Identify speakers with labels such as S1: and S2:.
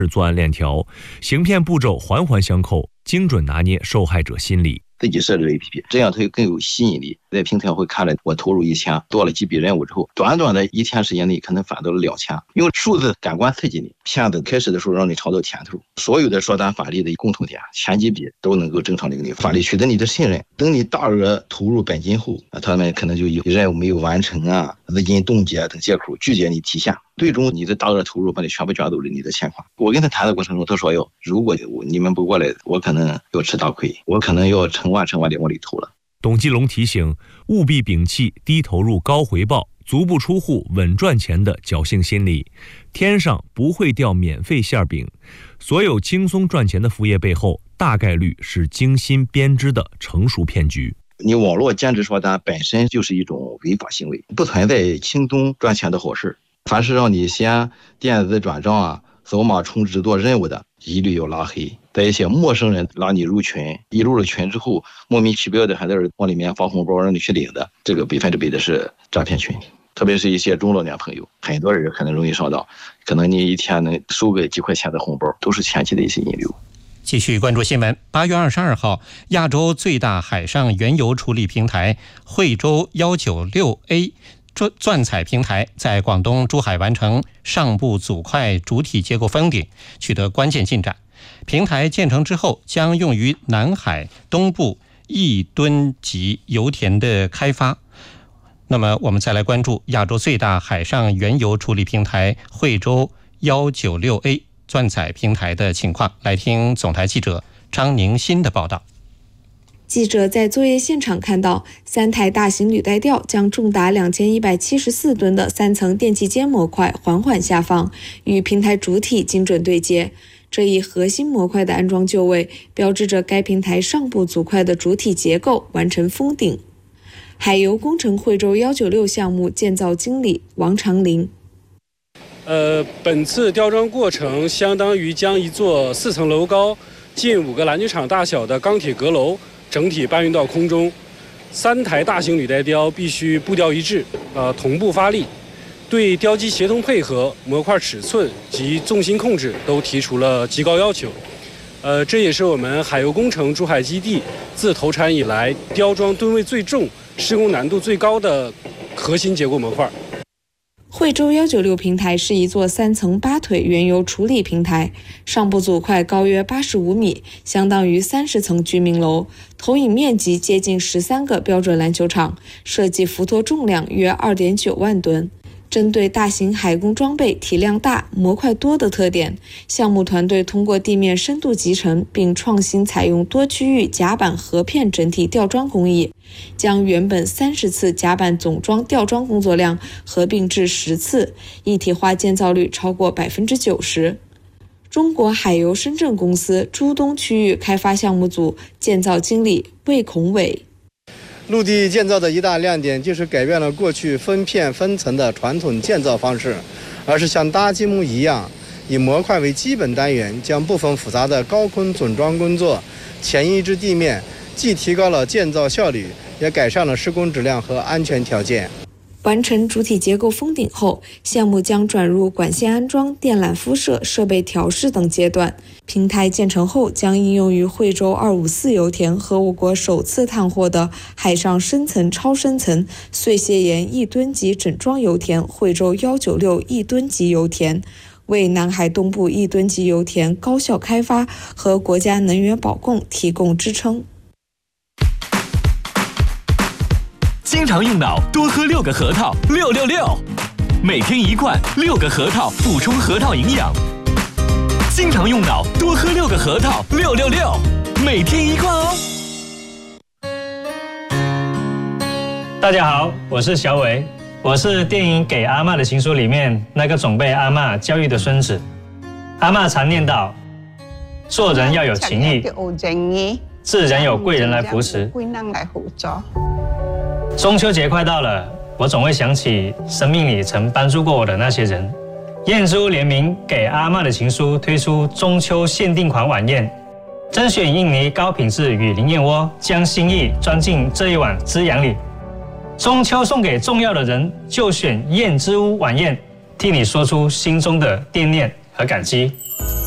S1: 是作案链条，行骗步骤环环相扣，精准拿捏受害者心理。
S2: 自己设置 APP， 这样它更有吸引力。在平台会看了我投入1000，做了几笔任务之后，短短的1天时间内可能返到了2000，用数字感官刺激你。骗子开始的时候让你尝到甜头，所有的说单返利的共同点，前几笔都能够正常的给你返利，取得你的信任。等你大额投入本金后，他们可能就以任务没有完成啊、资金冻结等借口拒绝你提现，最终你的大额投入把你全部卷走了你的钱款。我跟他谈的过程中，他说如果你们不过来，我可能要吃大亏，我可能要成万的往里投了。
S1: 董继龙提醒，务必摒弃低投入高回报、足不出户稳赚钱的侥幸心理。天上不会掉免费馅饼，所有轻松赚钱的副业背后，大概率是精心编织的成熟骗局。
S2: 你网络兼职说单本身就是一种违法行为，不存在轻松赚钱的好事。凡是让你先电子转账啊、扫码充值做任务的，一律要拉黑。在一些陌生人拉你入群，一入了群之后，莫名其妙的还在这往里面发红包让你去领的，这个100%的是诈骗群。特别是一些中老年朋友，很多人可能容易上当，可能你一天能收个几块钱的红包，都是前期的一些引流。
S3: 继续关注新闻。8月22号，亚洲最大海上原油处理平台惠州196A钻采平台在广东珠海完成上部组块主体结构封顶，取得关键进展。平台建成之后，将用于南海东部1吨级油田的开发。那么我们再来关注亚洲最大海上原油处理平台惠州196A钻采平台的情况，来听总台记者张宁新的报道。
S4: 记者在作业现场看到，3台大型履带吊将重达2174吨的3层电气间模块缓缓下放，与平台主体精准对接。这一核心模块的安装就位，标志着该平台上部组块的主体结构完成封顶。海油工程惠州196项目建造经理王长林。
S5: 本次吊装过程相当于将一座4层楼高、近5个篮球场大小的钢铁阁楼整体搬运到空中。3台大型履带吊必须步调一致，同步发力，对吊机协同配合、模块尺寸及重心控制都提出了极高要求。这也是我们海油工程珠海基地自投产以来吊装吨位最重、施工难度最高的核心结构模块。
S4: 惠州196平台是一座3层8腿原油处理平台，上部组块高约85米，相当于30层居民楼，投影面积接近13个标准篮球场，设计浮托重量约2.9万吨。针对大型海工装备体量大、模块多的特点，项目团队通过地面深度集成并创新采用多区域甲板合片整体吊装工艺，将原本30次甲板总装吊装工作量合并至10次，一体化建造率超过90%。中国海油深圳公司珠东区域开发项目组建造经理魏孔伟。
S6: 陆地建造的一大亮点就是改变了过去分片分层的传统建造方式，而是像搭积木一样，以模块为基本单元，将部分复杂的高空总装工作前移至地面，既提高了建造效率，也改善了施工质量和安全条件。
S4: 完成主体结构封顶后，项目将转入管线安装、电缆敷设、设备调试等阶段。平台建成后将应用于惠州254油田和我国首次探获的海上深层超深层碎屑岩1吨级整装油田惠州196 1吨级油田，为南海东部1吨级油田高效开发和国家能源保供提供支撑。
S7: 经常用脑，多喝6个核桃，666，每天1罐，6个核桃补充核桃营养。经常用脑，多喝6个核桃，666，每天1罐哦。
S8: 大家好，我是小伟，我是电影《给阿嬷的情书》里面那个总被阿嬷教育的孙子。阿嬷常念叨，做人要有情义，自然有贵人来扶持。中秋节快到了，我总会想起生命里曾帮助过我的那些人。燕珠联名给阿嬷的情书推出中秋限定款晚宴，甄选印尼高品质雨林燕窝，将心意装进这一碗滋养里。中秋送给重要的人，就选燕之屋晚宴，替你说出心中的惦念和感激。